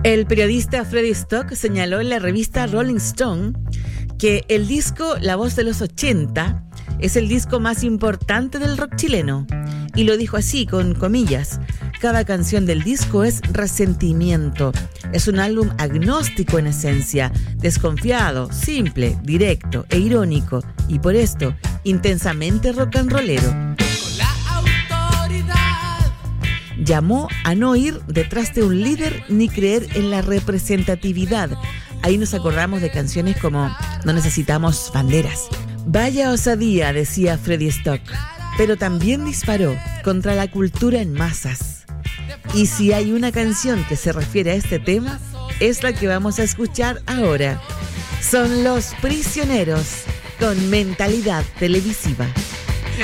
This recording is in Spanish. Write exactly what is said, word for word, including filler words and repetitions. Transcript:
El periodista Freddie Stock señaló en la revista Rolling Stone que el disco La Voz de los ochenta es el disco más importante del rock chileno. Y lo dijo así, con comillas: cada canción del disco es resentimiento. Es un álbum agnóstico en esencia, desconfiado, simple, directo e irónico, y por esto, intensamente rock and rollero. Llamó a no ir detrás de un líder ni creer en la representatividad. Ahí nos acordamos de canciones como No necesitamos banderas. Vaya osadía, decía Freddie Stock, pero también disparó contra la cultura en masas. Y si hay una canción que se refiere a este tema, es la que vamos a escuchar ahora. Son Los Prisioneros, con Mentalidad Televisiva.